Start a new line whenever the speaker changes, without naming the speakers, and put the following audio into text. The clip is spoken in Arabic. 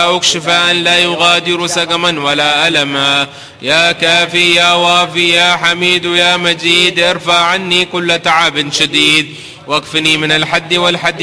شفاء لا يغادر سقما ولا ألما. يا كافي يا وافي يا حميد يا مجيد ارفع عني كل تعب شديد واكفني من الحد والحد